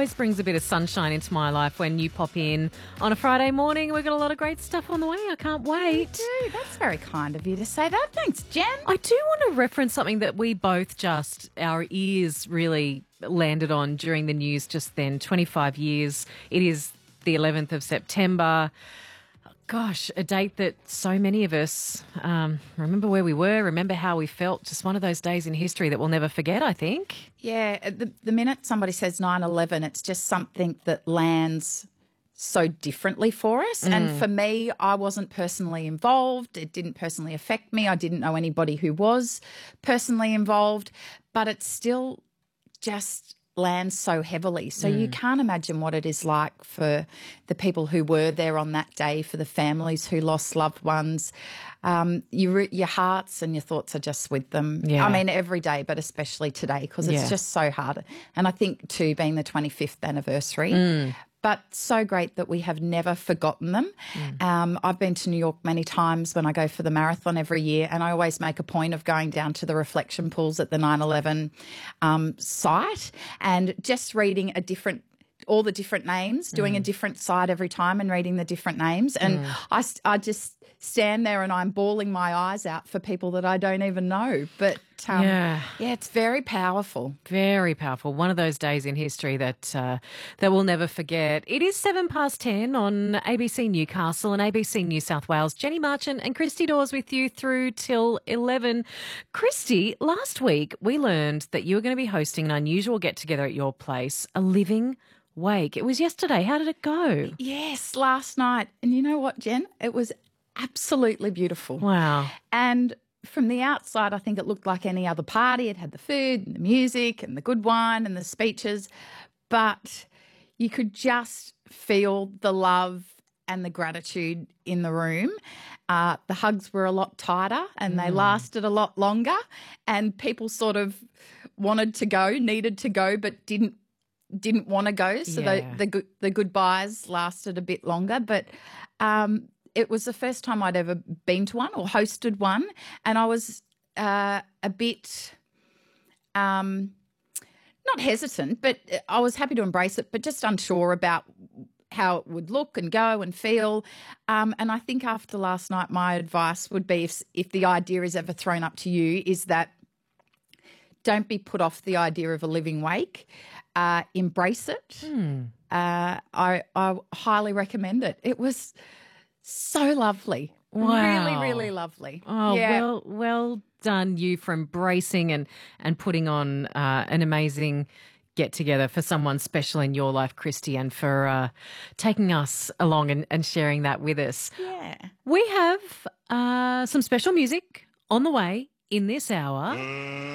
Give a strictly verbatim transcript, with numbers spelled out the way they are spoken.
always brings a bit of sunshine into my life when you pop in on a Friday morning. We've got a lot of great stuff on the way. I can't wait. Dude, that's very kind of you to say that. Thanks, Jen. I do want to reference something that we both just, our ears really landed on during the news just then. twenty-five years. It is the eleventh of September. Gosh, a date that so many of us um, remember where we were, remember how we felt. Just one of those days in history that we'll never forget, I think. Yeah, the, the minute somebody says nine eleven, it's just something that lands so differently for us. Mm. And for me, I wasn't personally involved. It didn't personally affect me. I didn't know anybody who was personally involved, but it's still just lands so heavily. So mm. you can't imagine what it is like for the people who were there on that day, for the families who lost loved ones. Um, you, your hearts and your thoughts are just with them. Yeah. I mean, every day, but especially today, because it's yeah. just so hard. And I think, too, being the twenty-fifth anniversary, mm. but so great that we have never forgotten them. Mm. Um, I've been to New York many times when I go for the marathon every year, and I always make a point of going down to the reflection pools at the nine eleven um, site and just reading a different all the different names, doing mm. a different side every time and reading the different names. And mm. I, I just stand there and I'm bawling my eyes out for people that I don't even know. But, um, yeah. yeah, it's very powerful. Very powerful. One of those days in history that uh, that we'll never forget. It is seven past ten on A B C Newcastle and A B C New South Wales. Jenny Marchant and Christy Dawes with you through till eleven. Christy, last week we learned that you were going to be hosting an unusual get-together at your place, a living wake. It was yesterday. How did it go? Yes, last night. And you know what, Jen? It was absolutely beautiful. Wow. And from the outside, I think it looked like any other party. It had the food and the music and the good wine and the speeches. But you could just feel the love and the gratitude in the room. Uh, the hugs were a lot tighter and mm. they lasted a lot longer. And people sort of wanted to go, needed to go, but didn't didn't want to go, so yeah. the, the the goodbyes lasted a bit longer. But um, it was the first time I'd ever been to one or hosted one, and I was uh, a bit um, not hesitant, but I was happy to embrace it, but just unsure about how it would look and go and feel. Um, and I think after last night, my advice would be, if, if the idea is ever thrown up to you, is that don't be put off the idea of a living wake. Uh, embrace it. Hmm. Uh, I, I highly recommend it. It was so lovely. Wow. Really, really lovely. Oh, yeah. well, well done you for embracing and, and putting on uh, an amazing get-together for someone special in your life, Christy, and for uh, taking us along and, and sharing that with us. Yeah. We have uh, some special music on the way in this hour.